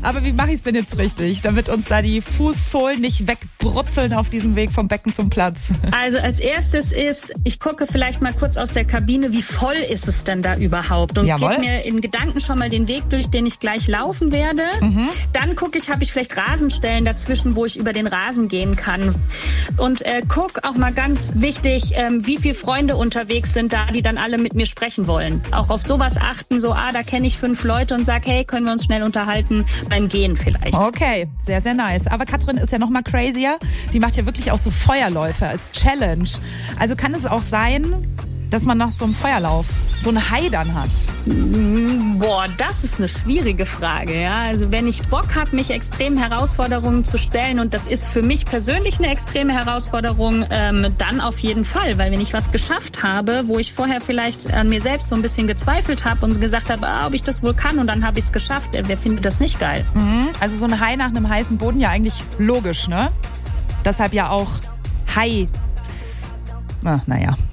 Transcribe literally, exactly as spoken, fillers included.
Aber wie mache ich es denn jetzt richtig, damit uns da die Fußsohlen nicht wegbrutzeln auf diesem Weg vom Becken zum Platz? Also als erstes ist, ich gucke vielleicht mal kurz aus der Kabine, wie voll ist es denn da überhaupt? Und Jawohl. gebe mir in Gedanken schon mal den Weg durch, den ich gleich laufen werde. Mhm. Dann gucke ich, habe ich vielleicht Rasenstellen dazwischen, wo ich über den Rasen gehen kann. Und äh, guck auch mal ganz wichtig, ähm, wie viele Freunde unterwegs sind da, die dann alle mit mir sprechen wollen. Auch auf sowas achten, so, ah, da kenne ich fünf Leute und sag, hey, können wir uns schnell unterhalten beim Gehen vielleicht. Okay, sehr, sehr nice. Aber Katrin ist ja noch mal crazier. Die macht ja wirklich auch so Feuerläufe als Challenge. Also kann es auch sein, dass man nach so einem Feuerlauf so einen High dann hat? Boah, das ist eine schwierige Frage. Ja? Also wenn ich Bock habe, mich extremen Herausforderungen zu stellen, und das ist für mich persönlich eine extreme Herausforderung, ähm, dann auf jeden Fall. Weil wenn ich was geschafft habe, wo ich vorher vielleicht an mir selbst so ein bisschen gezweifelt habe und gesagt habe, ah, ob ich das wohl kann, und dann habe ich es geschafft, wer findet das nicht geil? Mhm. Also so ein High nach einem heißen Boden ja eigentlich logisch, ne? Deshalb ja auch High. Ah, naja.